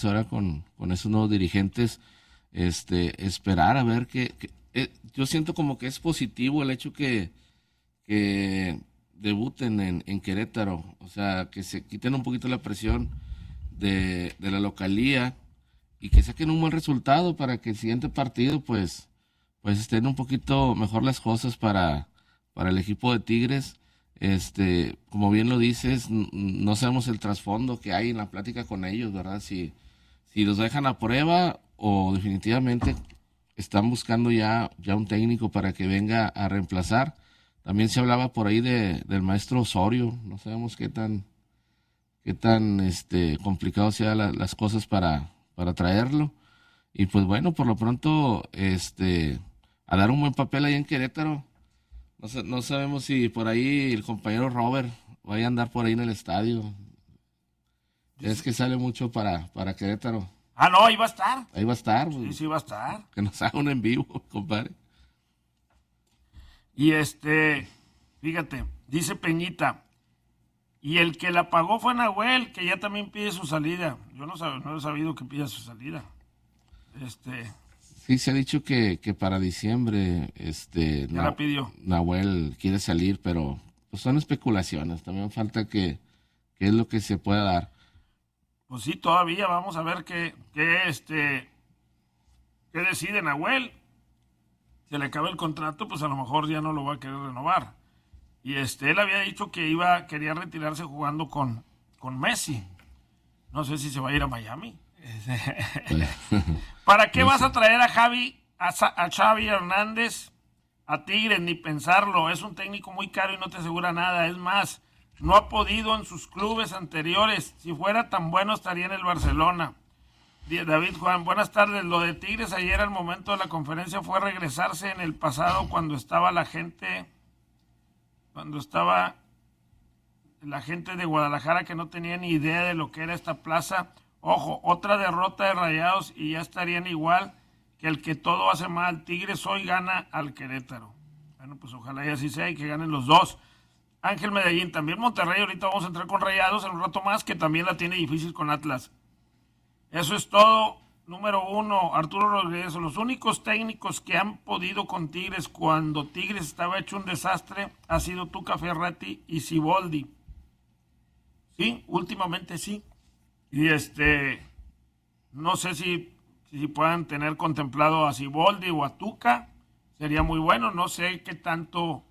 ahora con esos nuevos dirigentes, esperar a ver yo siento como que es positivo el hecho que debuten en Querétaro, o sea, que se quiten un poquito la presión de la localía y que saquen un buen resultado para que el siguiente partido pues estén un poquito mejor las cosas para el equipo de Tigres. Como bien lo dices, no sabemos el trasfondo que hay en la plática con ellos, ¿verdad? Si los dejan a prueba o definitivamente están buscando ya un técnico para que venga a reemplazar. También se hablaba por ahí del maestro Osorio, no sabemos qué tan complicado sean las cosas para traerlo. Y pues bueno, por lo pronto, a dar un buen papel ahí en Querétaro. No sabemos si por ahí el compañero Robert vaya a andar por ahí en el estadio. Es que sale mucho para Querétaro. Ah, no, ahí va a estar. Ahí va a estar. Sí, sí va a estar. Que nos haga un en vivo, compadre. Y fíjate, dice Peñita, y el que la pagó fue Nahuel, que ya también pide su salida. Yo no he sabido que pida su salida. Sí, se ha dicho que para diciembre, ya la pidió. Nahuel quiere salir, pero pues son especulaciones. También falta que es lo que se pueda dar. Pues sí, todavía vamos a ver qué decide Nahuel. Se le acaba el contrato, pues a lo mejor ya no lo va a querer renovar. Y él había dicho que quería retirarse jugando con Messi. No sé si se va a ir a Miami. ¿Para qué vas a traer a Xavi Hernández a Tigres? Ni pensarlo. Es un técnico muy caro y no te asegura nada. Es más, no ha podido en sus clubes anteriores. Si fuera tan bueno estaría en el Barcelona. David Juan, buenas tardes. Lo de Tigres ayer al momento de la conferencia fue regresarse en el pasado cuando estaba la gente de Guadalajara que no tenía ni idea de lo que era esta plaza. Ojo, otra derrota de Rayados y ya estarían igual que el que todo hace mal. Tigres hoy gana al Querétaro. Bueno, pues ojalá y así sea y que ganen los dos. Ángel Medellín, también Monterrey, ahorita vamos a entrar con Rayados en un rato más, que también la tiene difícil con Atlas. Eso es todo. Número 1, Arturo Rodríguez. Los únicos técnicos que han podido con Tigres cuando Tigres estaba hecho un desastre ha sido Tuca Ferretti y Siboldi. Sí, últimamente sí. Y no sé si puedan tener contemplado a Siboldi o a Tuca. Sería muy bueno. No sé qué tanto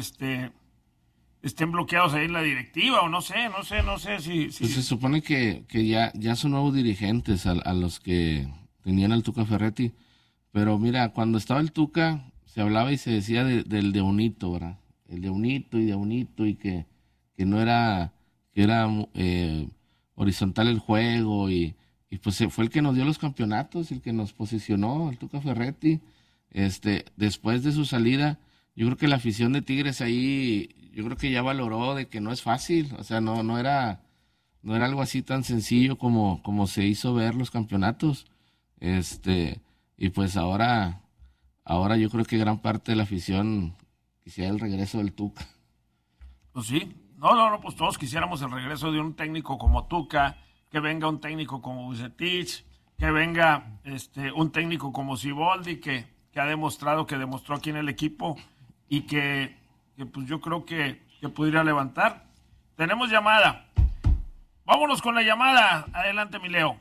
estén bloqueados ahí en la directiva o no sé si... Pues se supone que ya son nuevos dirigentes a los que tenían al Tuca Ferretti, pero mira, cuando estaba el Tuca se hablaba y se decía del de Unito, ¿verdad? El de Unito y que no era, que era horizontal el juego y pues fue el que nos dio los campeonatos, el que nos posicionó, el Tuca Ferretti. Después de su salida, yo creo que la afición de Tigres ahí, yo creo que ya valoró de que no es fácil, o sea, no era algo así tan sencillo como se hizo ver los campeonatos. Y pues ahora yo creo que gran parte de la afición quisiera el regreso del Tuca. Pues sí, no, pues todos quisiéramos el regreso de un técnico como Tuca, que venga un técnico como Vucetich, que venga un técnico como Siboldi, que demostró aquí en el equipo y que pues yo creo que pudiera levantar. Tenemos llamada. Vámonos con la llamada. Adelante, mi Leo.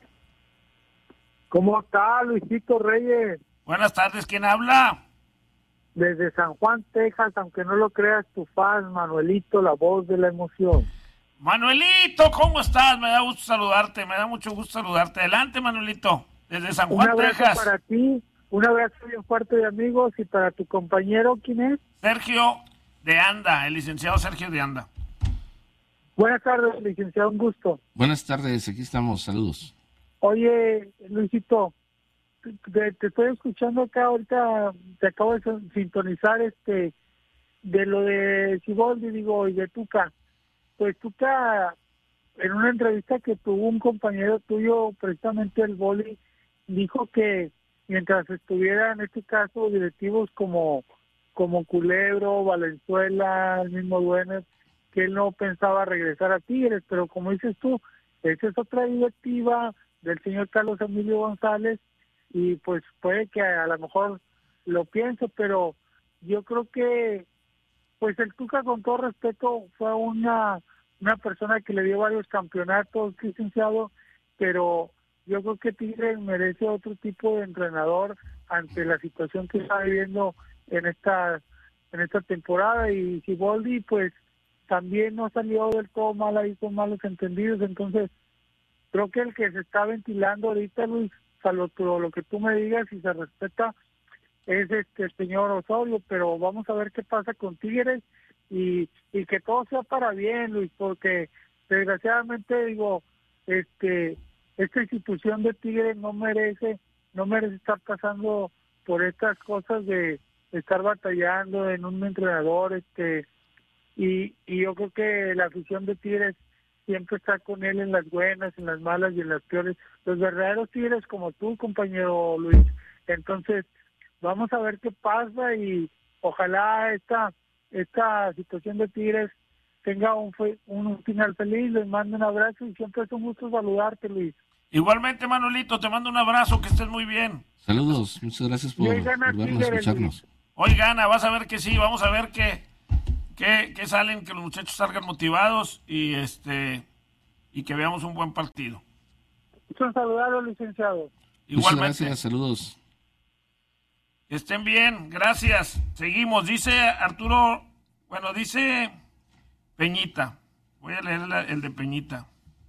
¿Cómo está, Luisito Reyes? Buenas tardes, ¿quién habla? Desde San Juan, Texas, aunque no lo creas, tu fan, Manuelito, la voz de la emoción. Manuelito, ¿cómo estás? Me da mucho gusto saludarte. Adelante, Manuelito, desde San Juan, Texas. Un abrazo para ti, un abrazo bien fuerte de amigos, y para tu compañero, ¿quién es? Sergio de Anda, el licenciado Sergio de Anda. Buenas tardes, licenciado, un gusto. Buenas tardes, aquí estamos, saludos. Oye, Luisito, te estoy escuchando acá ahorita, te acabo de sintonizar de lo de Siboldi, y de Tuca. Pues Tuca, en una entrevista que tuvo un compañero tuyo, precisamente el Boli, dijo que mientras estuviera, en este caso, directivos como Culebro, Valenzuela, el mismo Duenes, que él no pensaba regresar a Tigres, pero como dices tú, esa es otra directiva, del señor Carlos Emilio González, y pues puede que a lo mejor lo piense, pero yo creo que pues el Tuca, con todo respeto, fue una persona que le dio varios campeonatos, licenciado, pero yo creo que Tigres merece otro tipo de entrenador ante la situación que está viviendo en esta temporada. Y Siboldi pues también no salió del todo mal ahí, con malos entendidos. Entonces creo que el que se está ventilando ahorita, Luis, salvo lo que tú me digas, y se respeta, es el señor Osorio, pero vamos a ver qué pasa con Tigres y que todo sea para bien, Luis, porque desgraciadamente digo, esta institución de Tigres no merece estar pasando por estas cosas de estar batallando en un entrenador, y yo creo que la afición de Tigres siempre está con él en las buenas, en las malas y en las peores, los verdaderos Tigres como tú, compañero Luis. Entonces vamos a ver qué pasa, y ojalá esta situación de Tigres tenga un final feliz. Les mando un abrazo y siempre es un gusto saludarte, Luis. Igualmente, Manolito, te mando un abrazo, que estés muy bien. Saludos, muchas gracias por vernos, escucharnos. Hoy gana, vas a ver que sí, vamos a ver que salen, que los muchachos salgan motivados y que veamos un buen partido. Un saludo, licenciado. Muchas gracias, saludos. Que estén bien, gracias. Seguimos, dice Arturo, dice Peñita. Voy a leer el de Peñita.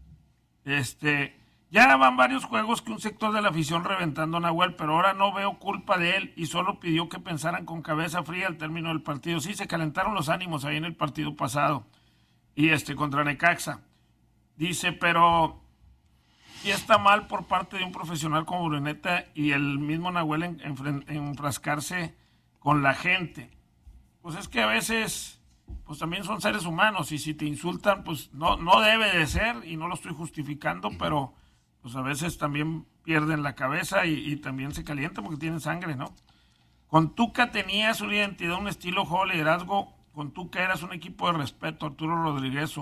Ya van varios juegos que un sector de la afición reventando a Nahuel, pero ahora no veo culpa de él y solo pidió que pensaran con cabeza fría al término del partido. Sí, se calentaron los ánimos ahí en el partido pasado y contra Necaxa. Dice, pero sí está mal por parte de un profesional como Bruneta y el mismo Nahuel en enfrascarse con la gente. Pues es que a veces pues también son seres humanos, y si te insultan pues no debe de ser, y no lo estoy justificando, pero pues a veces también pierden la cabeza y también se calientan porque tienen sangre, ¿no? Con Tuca tenías una identidad, un estilo, juego, liderazgo. Con Tuca eras un equipo de respeto. Arturo Rodríguez.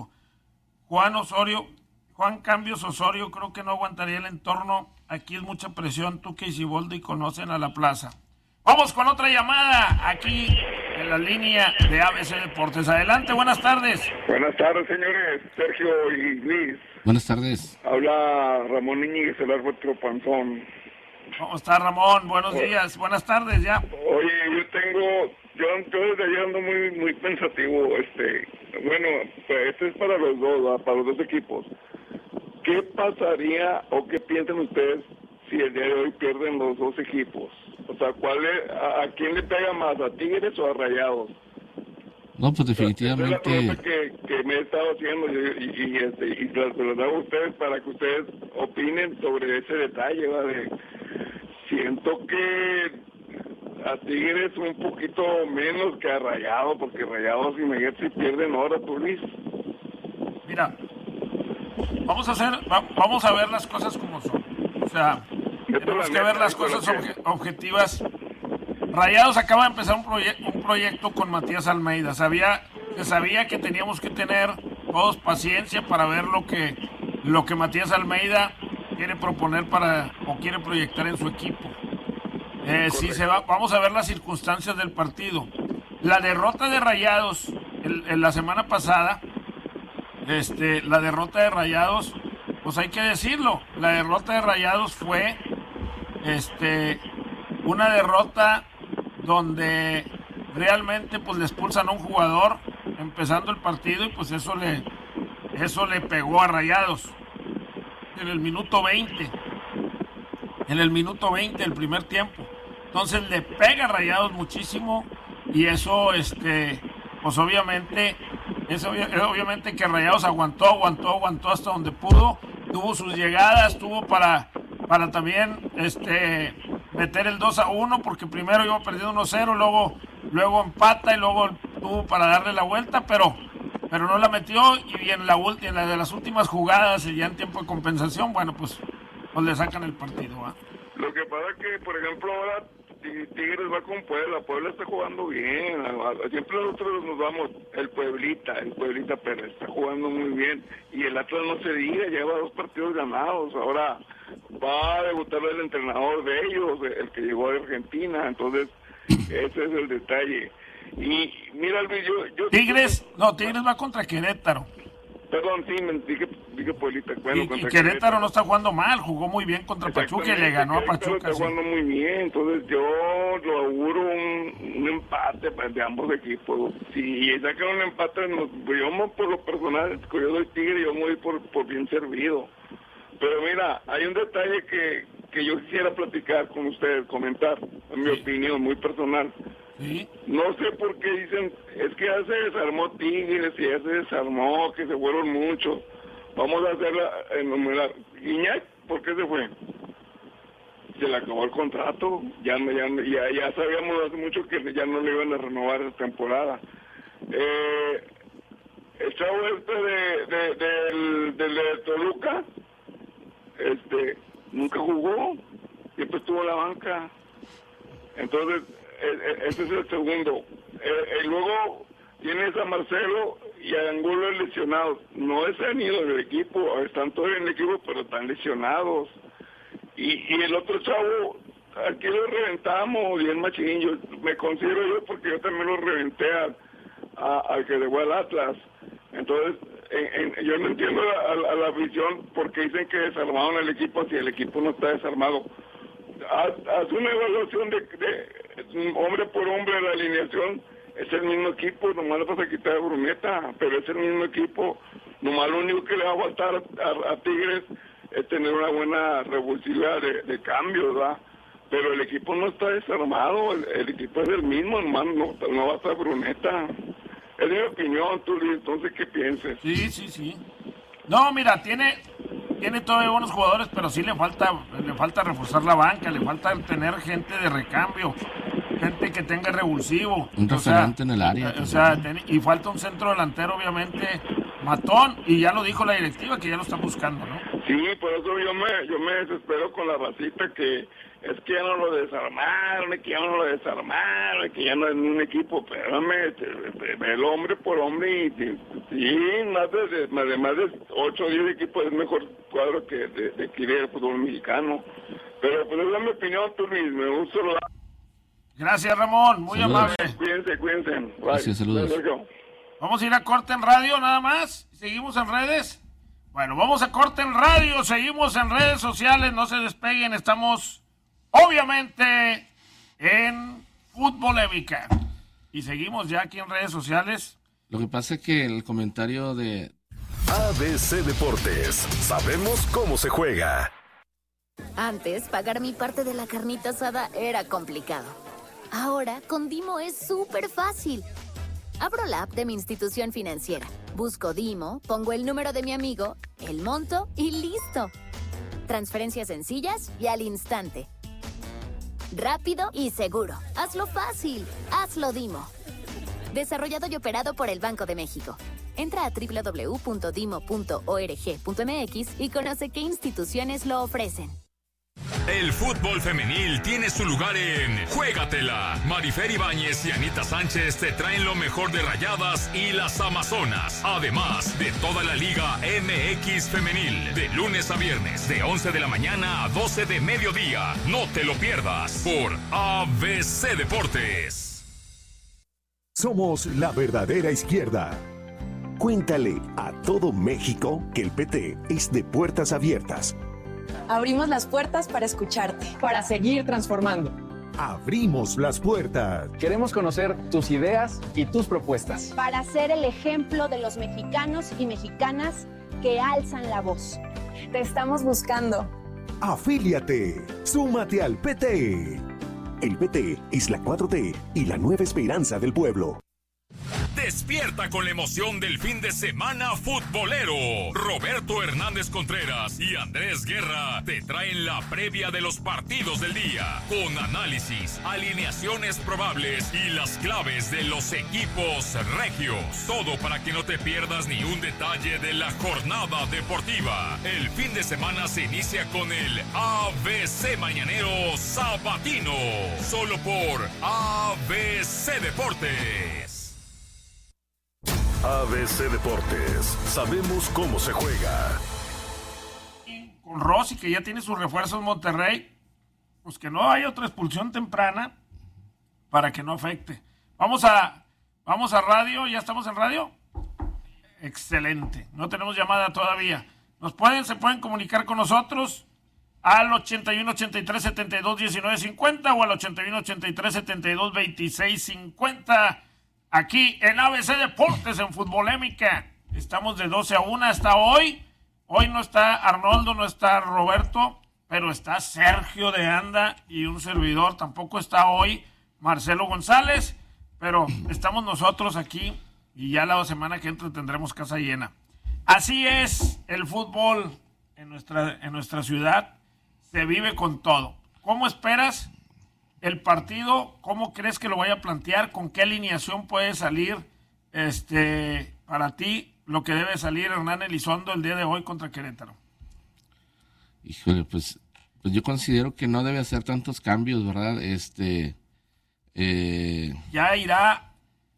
Juan Cambios Osorio, creo que no aguantaría el entorno. Aquí es mucha presión. Tuca y Siboldi conocen a la plaza. Vamos con otra llamada aquí en la línea de ABC Deportes. Adelante, buenas tardes. Buenas tardes, señores. Sergio y Luis. Buenas tardes. Habla Ramón Íñiguez, el árbitro Panzón. ¿Cómo está, Ramón? Buenos días, buenas tardes ya. Oye, yo desde ayer ando muy pensativo. Bueno, pues esto es para los dos, ¿verdad? Para los dos equipos. ¿Qué pasaría o qué piensan ustedes si el día de hoy pierden los dos equipos? O sea, ¿a quién le pega más, a Tigres o a Rayados? No, pues definitivamente. Esa es la pregunta que me he estado haciendo y se los hago a ustedes para que ustedes opinen sobre ese detalle, ¿vale? Siento que a Tigres un poquito menos que a Rayados, porque Rayados y pierden horas, tú, Luis. Mira, vamos a ver las cosas como son. O sea, tenemos que ver las cosas objetivas. Rayados acaba de empezar un proyecto con Matías Almeida. Se sabía que teníamos que tener todos paciencia para ver lo que Matías Almeida quiere proponer o quiere proyectar en su equipo. Vamos a ver las circunstancias del partido. La derrota de Rayados en la semana pasada, la derrota de Rayados, pues hay que decirlo, la derrota de Rayados fue una derrota donde realmente pues le expulsan a un jugador empezando el partido, y pues eso le pegó a Rayados en el minuto 20 del primer tiempo. Entonces le pega a Rayados muchísimo, y eso pues obviamente que Rayados aguantó hasta donde pudo, tuvo sus llegadas, tuvo para también meter el 2-1, porque primero iba perdiendo 1-0, luego empata, y luego tuvo para darle la vuelta, pero no la metió, y en la de las últimas jugadas, ya en tiempo de compensación, bueno, pues le sacan el partido, ¿eh? Lo que pasa es que, por ejemplo, ahora Tigres va con Puebla está jugando bien, siempre nosotros nos vamos, el Pueblita, pero está jugando muy bien, y el Atlas no se diga, lleva 2 partidos ganados. Ahora va a debutar el entrenador de ellos, el que llegó de Argentina, entonces ese es el detalle. Y mira, Luis, yo Tigres va contra Querétaro. Perdón, sí, dije Pueblita. Bueno, y Querétaro no está jugando mal, jugó muy bien contra Pachuca y le ganó a Pachuca. Está jugando muy bien, entonces yo lo auguro un empate de ambos equipos. Si sacan un empate, yo por lo personal, yo soy Tigre, yo me voy por bien servido. Pero mira, hay un detalle que yo quisiera platicar con ustedes, comentar, en mi opinión muy personal. ¿Sí? No sé por qué dicen, es que ya se desarmó Tigres y ya se desarmó, que se fueron muchos. Vamos a hacerla enumerar. Guiñac, ¿por qué se fue? Se le acabó el contrato, ya sabíamos hace mucho que ya no le iban a renovar esta temporada. El chavo de Toluca, nunca jugó, siempre estuvo en la banca. Entonces, ese es el segundo. Luego tienes a Marcelo y a Angulo lesionados. No se han ido del equipo, están todavía en el equipo, pero están lesionados. Y el otro chavo, aquí lo reventamos, bien machín. Yo me considero yo porque yo también lo reventé al que dejó al Atlas. Entonces, yo no entiendo a la afición porque dicen que desarmaron el equipo si el equipo no está desarmado. Haz una evaluación de hombre por hombre la alineación, es el mismo equipo, nomás le vas a quitar a Bruneta, pero es el mismo equipo, nomás lo único que le va a faltar a Tigres es tener una buena revulsividad de cambio, ¿verdad? Pero el equipo no está desarmado, el equipo es el mismo, nomás no va a estar Bruneta. Es mi opinión, tú, entonces, ¿qué piensas? Sí. No, mira, tiene todavía buenos jugadores, pero sí le falta reforzar la banca, le falta tener gente de recambio, gente que tenga revulsivo. Un referente en el área. Y falta un centro delantero, obviamente, matón, y ya lo dijo la directiva, que ya lo está buscando, ¿no? Sí, por eso yo me desespero con la racita que es que ya no lo desarmaron, que ya no es un equipo, espérame, el hombre por hombre, y sí, más de 8 o 10 equipos es mejor cuadro que de el fútbol mexicano. Pero pues esa es mi opinión, tú, Luis, me gusta saludar. Gracias, Ramón, muy saludos. amable. Cuídense. Gracias, saludos. Vamos a ir a corte en radio nada más, seguimos en redes. Bueno, vamos a corte en radio, seguimos en redes sociales, no se despeguen, estamos obviamente en Fútbol Épica. Y seguimos ya aquí en redes sociales. Lo que pasa es que el comentario de ABC Deportes, sabemos cómo se juega. Antes, pagar mi parte de la carnita asada era complicado. Ahora, con Dimo es súper fácil. Abro la app de mi institución financiera, busco Dimo, pongo el número de mi amigo, el monto y listo. Transferencias sencillas y al instante. Rápido y seguro. Hazlo fácil. Hazlo Dimo. Desarrollado y operado por el Banco de México. Entra a www.dimo.org.mx y conoce qué instituciones lo ofrecen. El fútbol femenil tiene su lugar en Juégatela. Marifer Ibáñez y Anita Sánchez te traen lo mejor de Rayadas y las Amazonas. Además de toda la Liga MX femenil. De lunes a viernes, de 11 de la mañana a 12 de mediodía. No te lo pierdas por ABC Deportes. Somos la verdadera izquierda. Cuéntale a todo México que el PT es de puertas abiertas. Abrimos las puertas para escucharte, para seguir transformando. Abrimos las puertas. Queremos conocer tus ideas y tus propuestas. Para ser el ejemplo de los mexicanos y mexicanas que alzan la voz. Te estamos buscando. Afíliate. Súmate al PT. El PT es la 4T y la nueva esperanza del pueblo. Despierta con la emoción del fin de semana futbolero. Roberto Hernández Contreras y Andrés Guerra te traen la previa de los partidos del día, con análisis, alineaciones probables y las claves de los equipos regios. Todo para que no te pierdas ni un detalle de la jornada deportiva. El fin de semana se inicia con el ABC Mañanero Sabatino, solo por ABC Deportes. ABC Deportes, sabemos cómo se juega. con Rossi, que ya tiene sus refuerzos en Monterrey, pues que no haya otra expulsión temprana para que no afecte. Vamos a radio, ¿ya estamos en radio? Excelente, no tenemos llamada todavía. Se pueden comunicar con nosotros al 81 83 72 19 50 o al 81 83 72 26 50 aquí en ABC Deportes en Futbolémica. Estamos de 12 a 1 hasta hoy. Hoy no está Arnoldo, no está Roberto, pero está Sergio de Anda y un servidor. Tampoco está hoy Marcelo González, pero estamos nosotros aquí y ya la semana que entra tendremos casa llena. Así es el fútbol en nuestra ciudad. Se vive con todo. ¿Cómo esperas el partido? ¿Cómo crees que lo vaya a plantear? ¿Con qué alineación puede salir para ti lo que debe salir Hernán Elizondo el día de hoy contra Querétaro? Híjole, pues yo considero que no debe hacer tantos cambios, ¿verdad? Ya irá,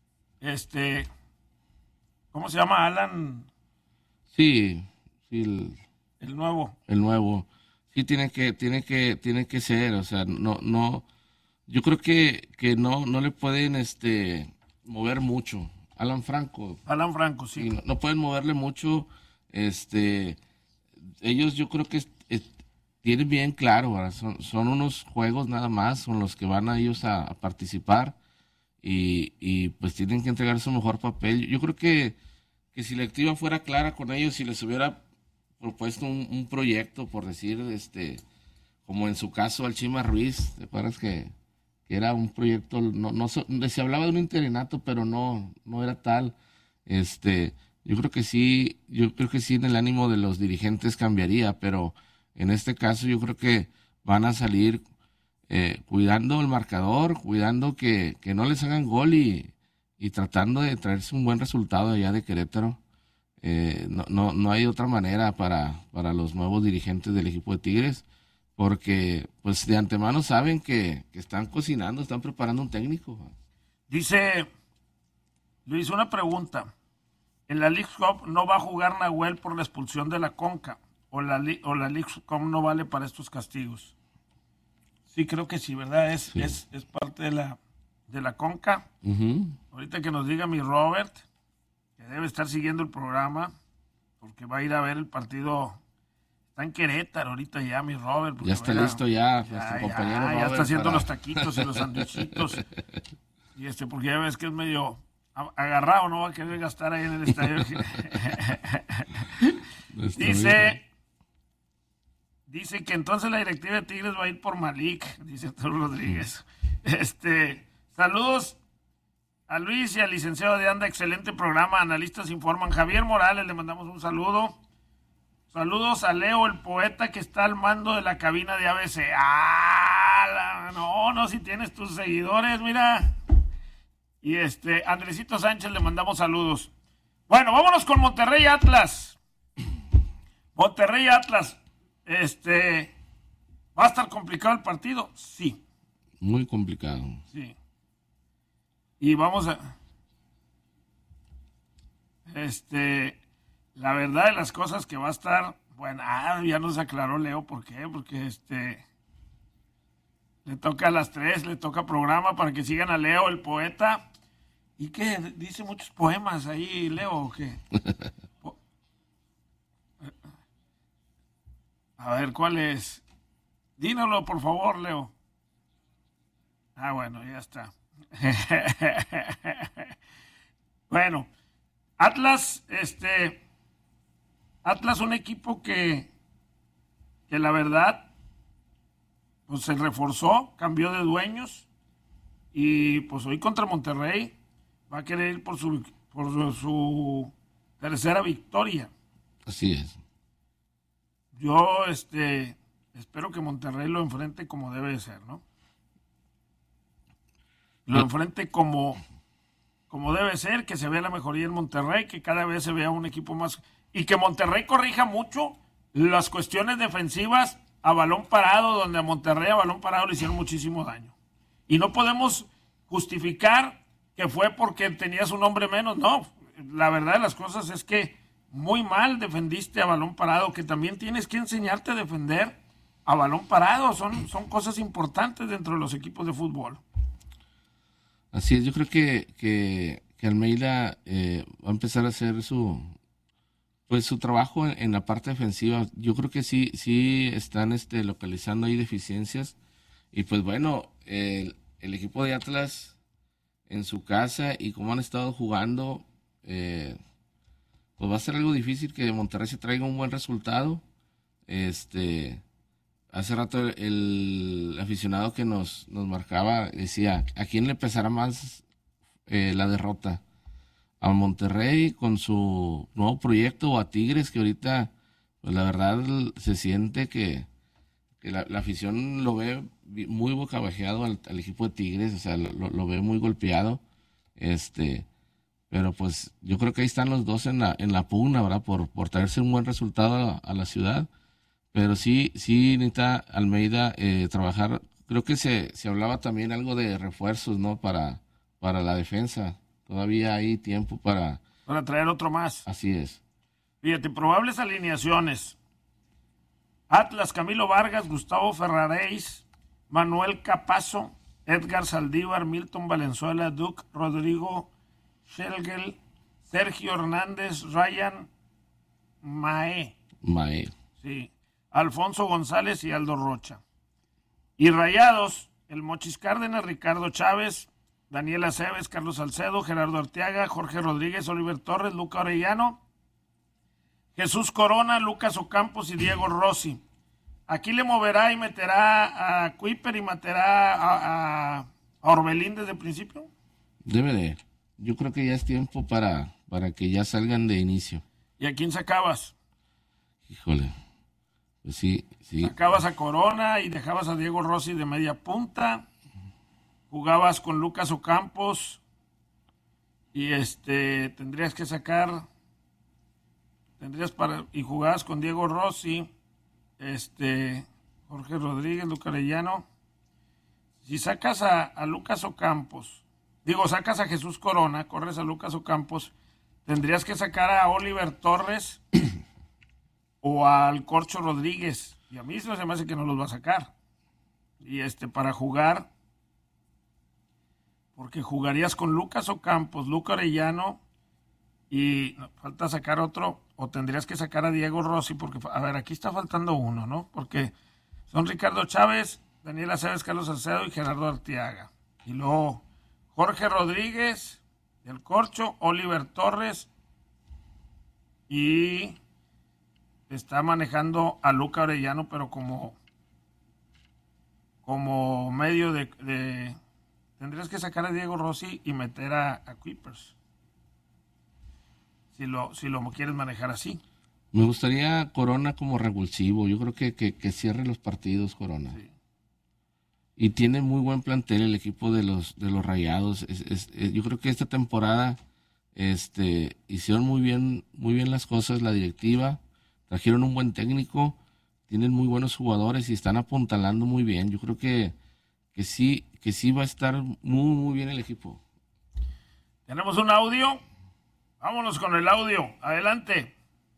¿cómo se llama? Alan. Sí, el nuevo. El nuevo. Sí, tiene que ser, o sea, no, yo creo que no le pueden mover mucho. Alan Franco, sí. No pueden moverle mucho. Ellos yo creo que tienen bien claro, ¿verdad? Son unos juegos nada más con los que van a ellos a participar y pues tienen que entregar su mejor papel. Yo creo que si la directiva fuera clara con ellos, si les hubiera propuesto un proyecto, por decir, como en su caso al Chima Ruiz, ¿te acuerdas que era un proyecto, se hablaba de un interinato, pero no era tal? Yo creo que sí en el ánimo de los dirigentes cambiaría, pero en este caso yo creo que van a salir cuidando el marcador, cuidando que no les hagan gol y tratando de traerse un buen resultado allá de Querétaro. No hay otra manera para los nuevos dirigentes del equipo de Tigres, porque pues de antemano saben que están cocinando, están preparando un técnico. Dice Luis, una pregunta. En la League Cup no va a jugar Nahuel por la expulsión de la Conca, o la League Cup no vale para estos castigos. Sí, creo que sí, ¿verdad? Es parte de la Conca. Uh-huh. Ahorita que nos diga mi Robert, que debe estar siguiendo el programa, porque va a ir a ver el partido. Está en Querétaro ahorita ya, mi Robert. Ya está listo nuestro compañero Robert. Ya está haciendo los taquitos y los sandwichitos. Y porque ya ves que es medio agarrado, no va a querer gastar ahí en el estadio. Dice que entonces la directiva de Tigres va a ir por Malik, dice Arturo Rodríguez. Saludos a Luis y al licenciado de Anda, excelente programa, analistas informan. Javier Morales, le mandamos un saludo. Saludos a Leo, el poeta que está al mando de la cabina de ABC. No, si tienes tus seguidores, mira. Y Andresito Sánchez, le mandamos saludos. Bueno, vámonos con Monterrey Atlas. Monterrey Atlas. ¿Va a estar complicado el partido? Sí. Muy complicado. Sí. Y vamos a... la verdad de las cosas que va a estar... Bueno, ya nos aclaró Leo por qué. Porque le toca a las 3, le toca programa para que sigan a Leo, el poeta. ¿Y qué? Dice muchos poemas ahí, Leo, ¿o qué? A ver, ¿cuál es? Dínoslo, por favor, Leo. Bueno, ya está. Bueno, Atlas, Atlas, un equipo que la verdad, pues se reforzó, cambió de dueños y pues hoy contra Monterrey va a querer ir por su tercera victoria. Así es. Yo espero que Monterrey lo enfrente como debe de ser, ¿no? Lo enfrente como debe ser, que se vea la mejoría en Monterrey, que cada vez se vea un equipo más... Y que Monterrey corrija mucho las cuestiones defensivas a balón parado, donde a Monterrey a balón parado le hicieron muchísimo daño. Y no podemos justificar que fue porque tenías un hombre menos, no. La verdad de las cosas es que muy mal defendiste a balón parado, que también tienes que enseñarte a defender a balón parado. Son cosas importantes dentro de los equipos de fútbol. Así es, yo creo que Almeida va a empezar a hacer su trabajo en la parte defensiva. Yo creo que sí están localizando ahí deficiencias. Y pues bueno, el equipo de Atlas en su casa y cómo han estado jugando, pues va a ser algo difícil que Monterrey se traiga un buen resultado. Hace rato el aficionado que nos marcaba decía, ¿a quién le pesará más la derrota? ¿A Monterrey con su nuevo proyecto o a Tigres, que ahorita, pues la verdad se siente que la afición lo ve muy bocabajeado al equipo de Tigres, o sea, lo ve muy golpeado, pero pues yo creo que ahí están los dos en la pugna, ¿verdad? Por traerse un buen resultado a la ciudad, pero sí necesita Almeida trabajar. Creo que se hablaba también algo de refuerzos, ¿no? Para la defensa. Todavía hay tiempo para traer otro más. Así es. Fíjate, probables alineaciones. Atlas, Camilo Vargas, Gustavo Ferraréis, Manuel Capazo, Edgar Saldívar, Milton Valenzuela, Duke, Rodrigo Schelgel, Sergio Hernández, Ryan Mae. Sí. Alfonso González y Aldo Rocha. Y Rayados, el Mochis Cárdenas, Ricardo Chávez, Daniel Aceves, Carlos Salcedo, Gerardo Arteaga, Jorge Rodríguez, Oliver Torres, Luca Orellano, Jesús Corona, Lucas Ocampos y Diego Rossi. Aquí le moverá y meterá a Kuiper y meterá a Orbelín desde el principio. Debe de. Yo creo que ya es tiempo para que ya salgan de inicio. ¿Y a quién sacabas? Híjole. Pues sí. Sacabas a Corona y dejabas a Diego Rossi de media punta. Jugabas con Lucas Ocampos y tendrías que sacar, y jugabas con Diego Rossi, Jorge Rodríguez, Luca Orellano. Si sacas a Lucas Ocampos, sacas a Jesús Corona, corres a Lucas Ocampos, tendrías que sacar a Oliver Torres o al Corcho Rodríguez, y a mí eso se me hace que no los va a sacar. Y para jugar, porque jugarías con Lucas Ocampos, Luca Orellano, y falta sacar otro, o tendrías que sacar a Diego Rossi, porque, a ver, aquí está faltando uno, ¿no? Porque son Ricardo Chávez, Daniel Aceves, Carlos Salcedo y Gerardo Arteaga. Y luego Jorge Rodríguez, del Corcho, Oliver Torres, y está manejando a Luca Orellano, pero como medio de tendrías que sacar a Diego Rossi y meter a Kuipers. Si lo quieres manejar así. Me gustaría Corona como revulsivo. Yo creo que cierre los partidos Corona. Sí. Y tiene muy buen plantel el equipo de los Rayados. Yo creo que esta temporada hicieron muy bien las cosas, la directiva. Trajeron un buen técnico. Tienen muy buenos jugadores y están apuntalando muy bien. Yo creo que sí va a estar muy, muy bien el equipo. Tenemos un audio. Vámonos con el audio. Adelante.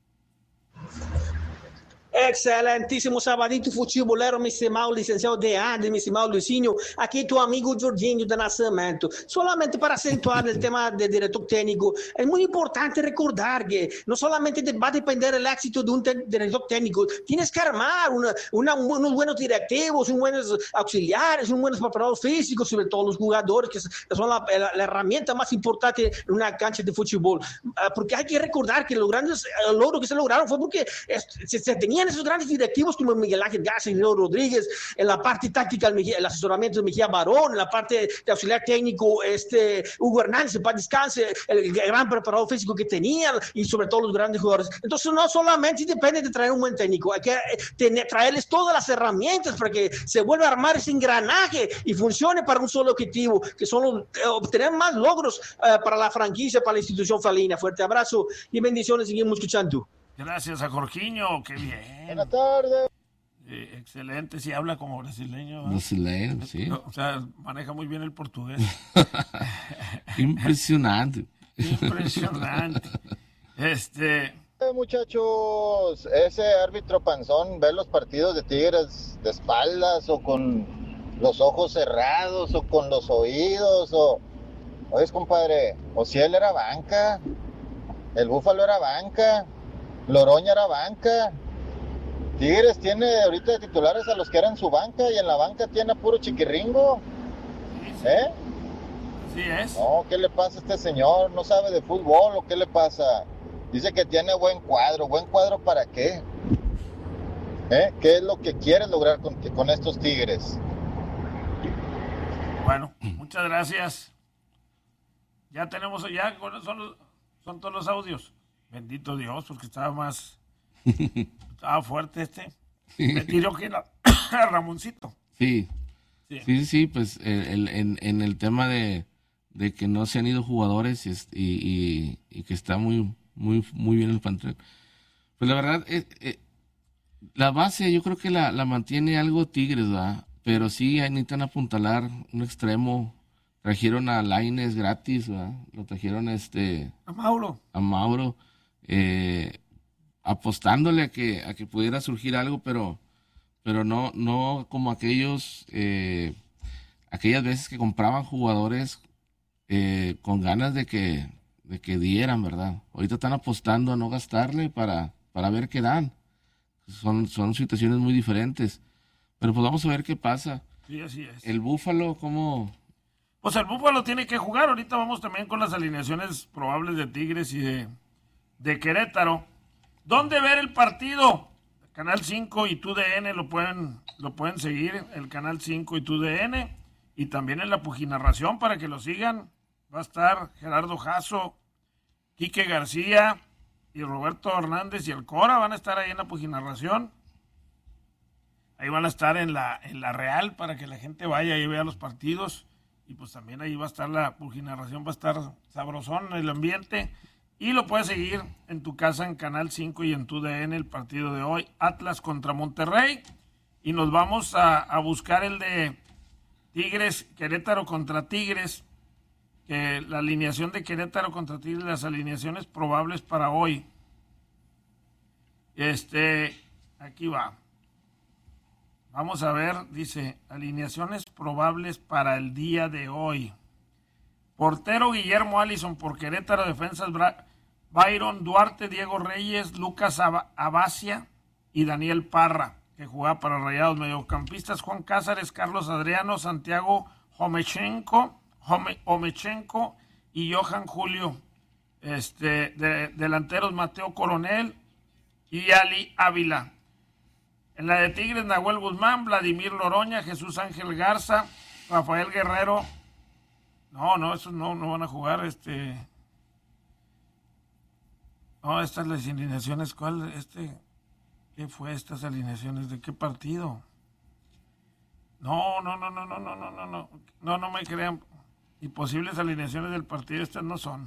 Excelentíssimo Sabadito Futebolero, Mr. Mauro, licenciado Deandre, Mr. Mauricinho, aqui tu amigo Jorginho da Nascimento. Solamente para acentuar el tema del director técnico, es muy importante recordar que no solamente va a depender el éxito de un director técnico, tienes que armar unos buenos directivos, unos buenos auxiliares, unos buenos preparados físicos, sobre todo los jugadores, que son la herramienta más importante en una cancha de fútbol. Porque hay que recordar que los grandes logros que se lograron fue porque se tenían esos grandes directivos como Miguel Ángel Garza y Leo Rodríguez, en la parte táctica el asesoramiento de Mejía Barón, en la parte de auxiliar técnico Hugo Hernández, para descanse, el gran preparador físico que tenían y sobre todo los grandes jugadores. Entonces no solamente depende de traer un buen técnico, hay que traerles todas las herramientas para que se vuelva a armar ese engranaje y funcione para un solo objetivo, que son obtener más logros para la franquicia, para la institución felina. Fuerte abrazo y bendiciones, seguimos escuchando. Gracias a Jorginho, qué bien. Buenas tardes. Excelente, sí habla como brasileño. Brasileño, sí. O sea, maneja muy bien el portugués. Impresionante. Impresionante. Muchachos, ese árbitro panzón ve los partidos de Tigres de espaldas o con los ojos cerrados o con los oídos Oye, compadre, o si él era banca, el Búfalo era banca, Loroña era banca. Tigres tiene ahorita de titulares a los que eran su banca y en la banca tiene a puro chiquirringo. ¿Eh? Sí es. No, ¿qué le pasa a este señor? ¿No sabe de fútbol o qué le pasa? Dice que tiene buen cuadro. ¿Buen cuadro para qué? ¿Qué es lo que quiere lograr con estos Tigres? Bueno, muchas gracias. Ya tenemos, son todos los audios. Bendito Dios, porque estaba fuerte Me tiró que Ramoncito. Sí, pues en el tema de que no se han ido jugadores y que está muy bien el plantel. Pues la verdad, la base yo creo que la mantiene algo Tigres, ¿verdad? Pero sí necesitan apuntalar un extremo. Trajeron a Lainez gratis, ¿verdad? Lo trajeron a Mauro, apostándole a que pudiera surgir algo, pero no como aquellas veces que compraban jugadores con ganas de que dieran, ¿verdad? Ahorita están apostando a no gastarle para ver qué dan. Son situaciones muy diferentes. Pero pues vamos a ver qué pasa. Sí, así es. El Búfalo, ¿cómo? Pues el Búfalo tiene que jugar. Ahorita vamos también con las alineaciones probables de Tigres y de Querétaro. ¿Dónde ver el partido? Canal 5 y TUDN lo pueden seguir. El Canal 5 y TUDN. Y también en la puginarración para que lo sigan. Va a estar Gerardo Jasso, Quique García y Roberto Hernández y el Cora. Van a estar ahí en la puginarración. Ahí van a estar en la Real para que la gente vaya y vea los partidos. Y pues también ahí va a estar la puginarración, va a estar sabrosón el ambiente. Y lo puedes seguir en tu casa en Canal 5 y en TUDN el partido de hoy. Atlas contra Monterrey. Y nos vamos a buscar el de Tigres, Querétaro contra Tigres. Que la alineación de Querétaro contra Tigres, las alineaciones probables para hoy. Aquí va. Vamos a ver, dice, alineaciones probables para el día de hoy. Portero Guillermo Allison por Querétaro, defensas Byron Duarte, Diego Reyes, Lucas Abacia y Daniel Parra, que jugaba para Rayados. Mediocampistas Juan Cázares, Carlos Adriano, Santiago Omechenko y Johan Julio. Delanteros Mateo Coronel y Ali Ávila. En la de Tigres, Nahuel Guzmán, Vladimir Loroña, Jesús Ángel Garza, Rafael Guerrero. No, esos no van a jugar. No, estas las alineaciones, ¿cuál? ¿Qué fue estas alineaciones? ¿De qué partido? No me crean. Y posibles alineaciones del partido, estas no son.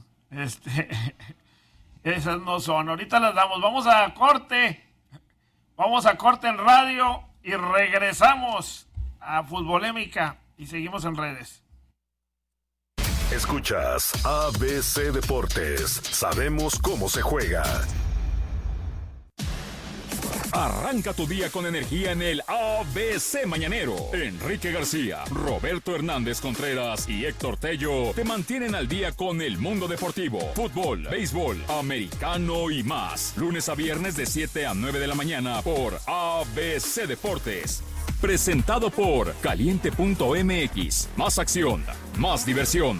Esas no son. Ahorita las damos. Vamos a corte en radio y regresamos a Futbolémica y seguimos en redes. Escuchas ABC Deportes. Sabemos cómo se juega. Arranca tu día con energía en el ABC Mañanero. Enrique García, Roberto Hernández Contreras y Héctor Tello te mantienen al día con el mundo deportivo, fútbol, béisbol, americano y más. Lunes a viernes de 7 a 9 de la mañana por ABC Deportes. Presentado por Caliente.mx. Más acción, más diversión.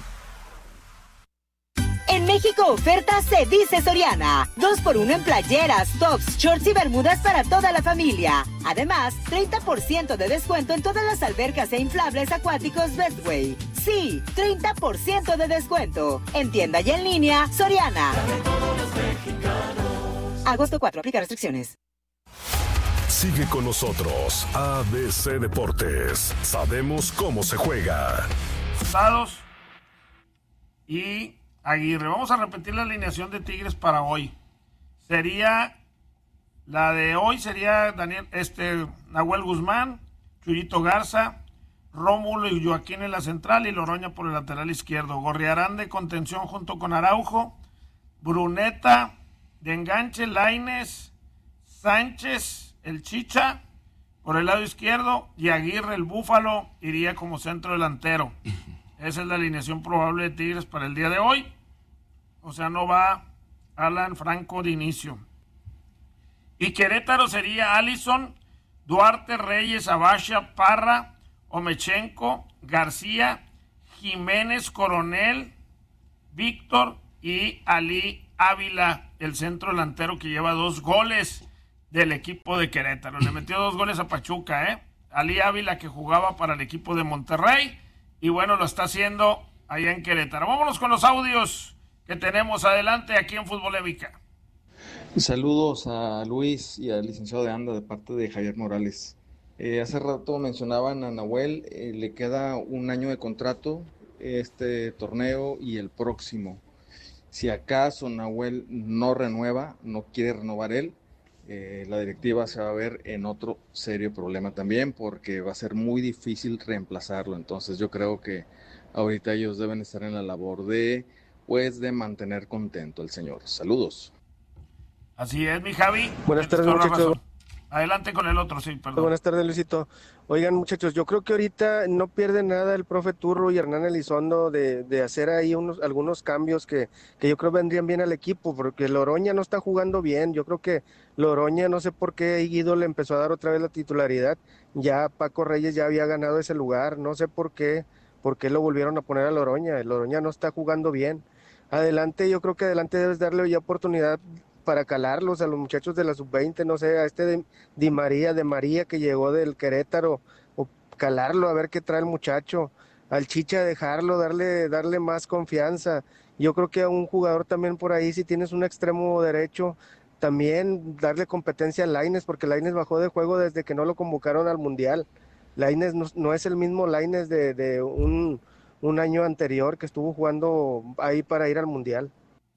En México oferta se dice Soriana. 2x1 en playeras, tops, shorts y bermudas para toda la familia. Además, 30% de descuento en todas las albercas e inflables acuáticos Bestway. Sí, 30% de descuento. En tienda y en línea, Soriana. Agosto 4, aplica restricciones. Sigue con nosotros, ABC Deportes. Sabemos cómo se juega. Estados y Aguirre. Vamos a repetir la alineación de Tigres para hoy. La de hoy sería Nahuel Guzmán, Chuyito Garza, Rómulo y Joaquín en la central y Loroña por el lateral izquierdo. Gorriarán de contención junto con Araujo, Bruneta, de enganche, Lainez, Sánchez, el Chicha, por el lado izquierdo, y Aguirre, el Búfalo, iría como centro delantero. Esa es la alineación probable de Tigres para el día de hoy. O sea, no va Alan Franco de inicio. Y Querétaro sería Allison, Duarte, Reyes, Abacha, Parra, Omechenko, García, Jiménez, Coronel, Víctor y Ali Ávila, el centro delantero que lleva 2 goles del equipo de Querétaro. Le metió 2 goles a Pachuca, Ali Ávila, que jugaba para el equipo de Monterrey, y bueno, lo está haciendo allá en Querétaro. Vámonos con los audios que tenemos adelante aquí en Fútbol Évica. Saludos a Luis y al licenciado de Anda de parte de Javier Morales. Hace rato mencionaban a Nahuel, le queda 1 año de contrato, este torneo y el próximo. Si acaso Nahuel no renueva, no quiere renovar él, la directiva se va a ver en otro serio problema también, porque va a ser muy difícil reemplazarlo. Entonces yo creo que ahorita ellos deben estar en la labor de mantener contento al señor. Saludos. Así es, mi Javi. Buenas tardes, muchachos. Adelante con el otro, sí, perdón. Buenas tardes, Luisito. Oigan, muchachos, yo creo que ahorita no pierde nada el profe Turro y Hernán Elizondo de hacer ahí algunos cambios que yo creo vendrían bien al equipo, porque Loroña no está jugando bien. Yo creo que Loroña, no sé por qué Guido le empezó a dar otra vez la titularidad. Ya Paco Reyes ya había ganado ese lugar, no sé por qué lo volvieron a poner a Loroña. Loroña no está jugando bien. Adelante, yo creo que adelante debes darle ya oportunidad para calarlos a los muchachos de la sub-20, no sé, a este de María que llegó del Querétaro, o calarlo a ver qué trae el muchacho, al Chicha dejarlo, darle más confianza. Yo creo que a un jugador también por ahí, si tienes un extremo derecho, también darle competencia a Lainez, porque Lainez bajó de juego desde que no lo convocaron al Mundial. Lainez no es el mismo Lainez de un año anterior que estuvo jugando ahí para ir al Mundial.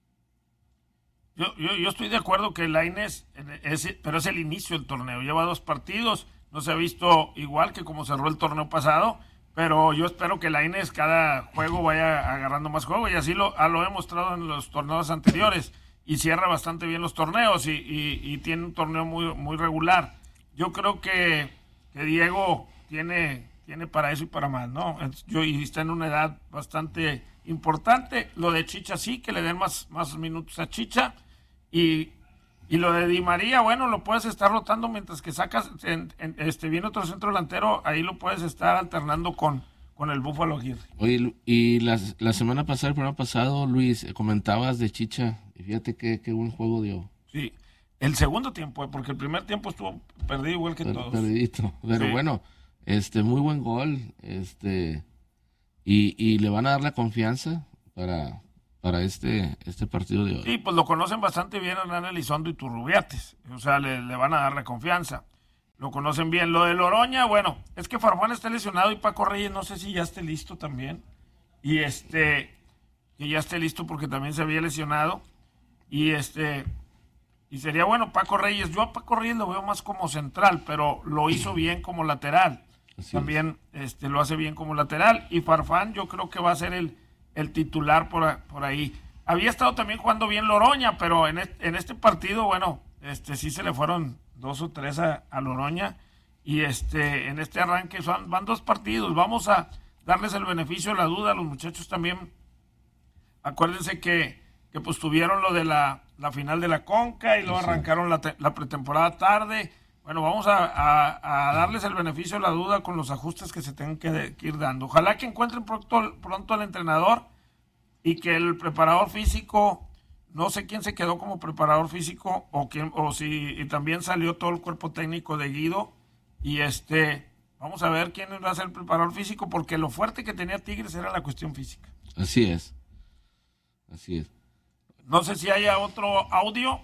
Yo estoy de acuerdo que Lainez, pero es el inicio del torneo, lleva 2 partidos, no se ha visto igual que como cerró el torneo pasado, pero yo espero que Lainez cada juego vaya agarrando más juego, y así lo he mostrado en los torneos anteriores, y cierra bastante bien los torneos, y tiene un torneo muy, muy regular. Yo creo que Diego tiene para eso y para más, ¿no? Y está en una edad bastante importante. Lo de Chicha sí, que le den más minutos a Chicha. Y lo de Di María, bueno, lo puedes estar rotando mientras que sacas, viene otro centro delantero, ahí lo puedes estar alternando con el Búfalo Aguirre. Oye, y la semana pasada, el programa pasado, Luis, comentabas de Chicha, y fíjate qué buen juego dio. Sí, el segundo tiempo, porque el primer tiempo estuvo perdido igual que todos. Perdidito, pero sí. Bueno, muy buen gol, y le van a dar la confianza para este partido de hoy. Sí, pues lo conocen bastante bien Hernán Elizondo y Turrubiates, o sea, le van a dar la confianza, lo conocen bien. Lo de Loroña, bueno, es que Farfán está lesionado y Paco Reyes no sé si ya esté listo también, y que ya esté listo porque también se había lesionado, y sería bueno Paco Reyes. Yo a Paco Reyes lo veo más como central, pero lo hizo bien como lateral. Así también lo hace bien como lateral, y Farfán yo creo que va a ser el titular por ahí. Había estado también jugando bien Loroña, pero en este partido, bueno, sí se le fueron 2 o 3 a Loroña, y en este arranque van 2 partidos. Vamos a darles el beneficio de la duda a los muchachos también. Acuérdense que pues tuvieron lo de la final de la Conca, y luego arrancaron la pretemporada tarde. Bueno, vamos a darles el beneficio de la duda con los ajustes que se tengan que ir dando. Ojalá que encuentren pronto al entrenador, y que el preparador físico, no sé quién se quedó como preparador físico, o si también salió todo el cuerpo técnico de Guido, y vamos a ver quién va a ser el preparador físico, porque lo fuerte que tenía Tigres era la cuestión física. Así es. No sé si haya otro audio.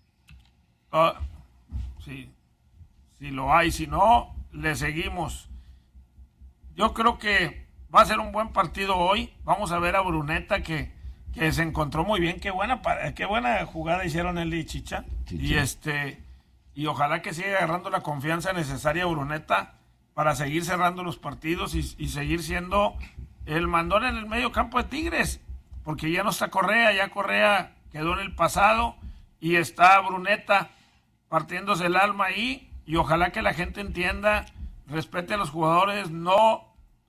Sí. Si lo hay, si no, le seguimos. Yo creo que va a ser un buen partido hoy. Vamos a ver a Bruneta que se encontró muy bien. Qué buena jugada hicieron él y Chicha. Y ojalá que siga agarrando la confianza necesaria a Bruneta para seguir cerrando los partidos y seguir siendo el mandón en el medio campo de Tigres. Porque ya no está Correa, ya Correa quedó en el pasado. y está Bruneta partiéndose el alma ahí, y ojalá que la gente entienda, respete a los jugadores, no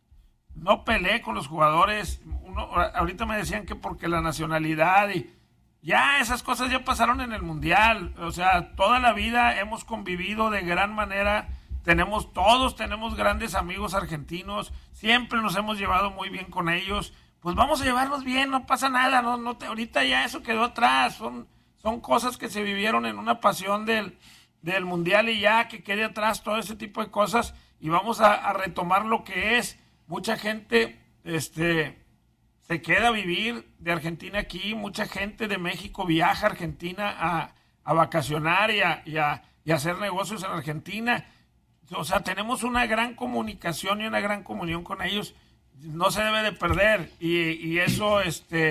pelee con los jugadores. Ahorita me decían que porque la nacionalidad y ya esas cosas ya pasaron en el Mundial. O sea, toda la vida hemos convivido de gran manera. Todos tenemos grandes amigos argentinos, siempre nos hemos llevado muy bien con ellos. Pues vamos a llevarnos bien, no pasa nada. Ahorita ya eso quedó atrás. Son cosas que se vivieron en una pasión del Mundial, y ya que quede atrás todo ese tipo de cosas, y vamos a retomar lo que es. Mucha gente se queda a vivir de Argentina aquí, mucha gente de México viaja a Argentina a vacacionar y a hacer negocios en Argentina. O sea, tenemos una gran comunicación y una gran comunión con ellos. No se debe de perder, y eso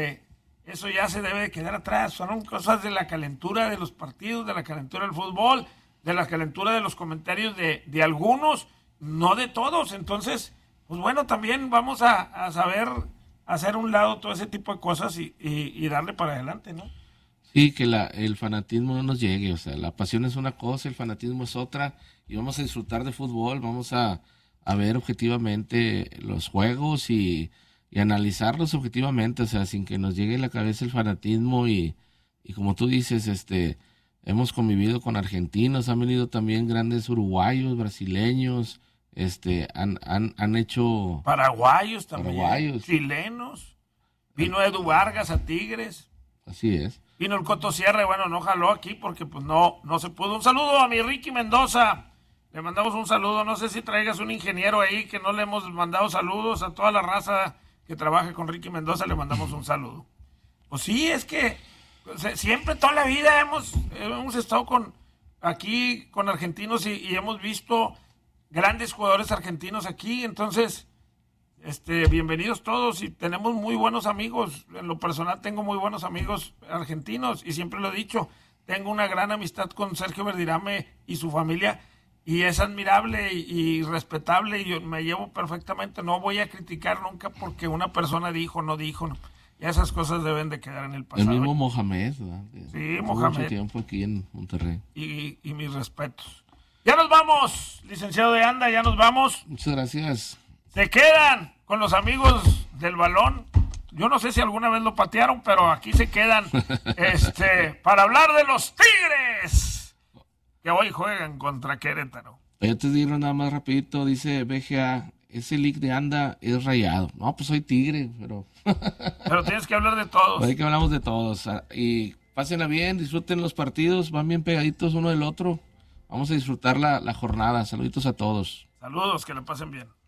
ya se debe de quedar atrás. Son cosas de la calentura de los partidos, de la calentura del fútbol, de la calentura de los comentarios de algunos, no de todos. Entonces, pues bueno, también vamos a saber hacer un lado todo ese tipo de cosas y darle para adelante, ¿no? Sí, que el fanatismo no nos llegue. O sea, la pasión es una cosa, el fanatismo es otra, y vamos a disfrutar de fútbol, vamos a ver objetivamente los juegos y analizarlos objetivamente, o sea, sin que nos llegue a la cabeza el fanatismo. Y como tú dices, hemos convivido con argentinos, han venido también grandes uruguayos, brasileños, han hecho paraguayos también, chilenos, vino Edu Vargas a Tigres, así es, vino el Coto Sierra, y bueno, no jaló aquí porque pues no se pudo. Un saludo a mi Ricky Mendoza, le mandamos un saludo. No sé si traigas un ingeniero ahí que no le hemos mandado saludos. A toda la raza que trabaja con Ricky Mendoza le mandamos un saludo. Pues sí, es que siempre, toda la vida hemos estado aquí con argentinos y hemos visto grandes jugadores argentinos aquí. Entonces, bienvenidos todos, y tenemos muy buenos amigos. En lo personal tengo muy buenos amigos argentinos, y siempre lo he dicho, tengo una gran amistad con Sergio Verdirame y su familia, y es admirable y respetable, y yo me llevo perfectamente. No voy a criticar nunca porque una persona dijo, no dijo, no. Y esas cosas deben de quedar en el pasado. El mismo Mohamed, ¿verdad? Sí, Mohamed. Mucho tiempo aquí en Monterrey. Y mis respetos. Ya nos vamos, licenciado de Anda, ya nos vamos. Muchas gracias. Se quedan con los amigos del balón. Yo no sé si alguna vez lo patearon, pero aquí se quedan para hablar de los Tigres, que hoy juegan contra Querétaro. Ya te digo nada más rapidito, dice BGA, ese league de Anda es Rayado. No, pues soy Tigre, pero... Pero tienes que hablar de todos. Hay que hablamos de todos. Y pásenla bien, disfruten los partidos, van bien pegaditos uno del otro. Vamos a disfrutar la jornada. Saluditos a todos. Saludos, que le pasen bien.